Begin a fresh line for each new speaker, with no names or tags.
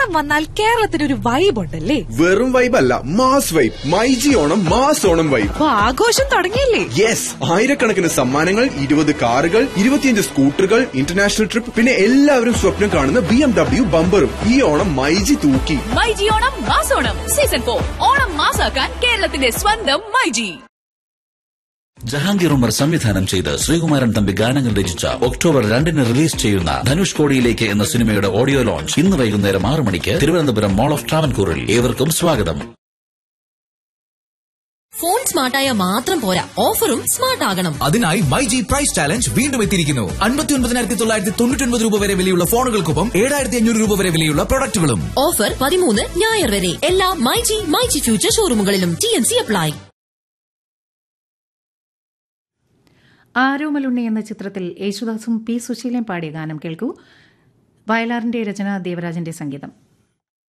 ഓണം വന്നാൽ കേരളത്തിന് ഒരു വൈബ് ഉണ്ടല്ലേ?
വെറും വൈബ് അല്ല, mass vibe. MyG Onam mass Onam vibe.
അപ്പൊ ആഘോഷം തുടങ്ങിയല്ലേ?
യെസ്, ആയിരക്കണക്കിന് സമ്മാനങ്ങൾ, 20 കാറുകൾ, 25 സ്കൂട്ടറുകൾ, ഇന്റർനാഷണൽ ട്രിപ്പ്, പിന്നെ എല്ലാവരും സ്വപ്നം കാണുന്ന BMW ബമ്പറും. ഈ ഓണം മൈജി തൂക്കി.
മൈജി ഓണം മാസോണം സീസൺ 4 ഓണം മാസാക്കാൻ കേരളത്തിന്റെ സ്വന്തം മൈജി.
ജഹാംഗീർ ഉമർ സംവിധാനം ചെയ്ത് ശ്രീകുമാരൻ തമ്പി ഗാനങ്ങൾ രചിച്ച ഒക്ടോബർ 2 റിലീസ് ചെയ്യുന്ന ധനുഷ് കോടിയിലേക്ക് എന്ന സിനിമയുടെ ഓഡിയോ ലോഞ്ച് ഇന്ന് വൈകുന്നേരം 6 മണിക്ക് തിരുവനന്തപുരം മോൾ ഓഫ് ട്രാവൻകൂറിൽ. ഏവർക്കും സ്വാഗതം.
ഫോൺ സ്മാർട്ടായ മാത്രം പോരാ, ഓഫറും സ്മാർട്ട് ആകണം.
അതിനായി മൈജി പ്രൈസ് ചാലഞ്ച് വീണ്ടും എത്തിയിരിക്കുന്നു. 59,999 രൂപ വരെ വിലയുള്ള ഫോണുകൾക്കൊപ്പം 7,500 രൂപ വരെ വിലയുള്ള പ്രൊഡക്റ്റുകളും.
ഓഫർ 13 ഞായർ വരെ എല്ലാ myG future ഷോറൂമുകളിലും. TNC apply.
Aromalunni എന്ന ചിത്രത്തിൽ യേശുദാസും പി സുശീലയും പാടിയ ഗാനം കേൾക്കൂ. വയലാറിന്റെ രചന, ദേവരാജന്റെ സംഗീതം.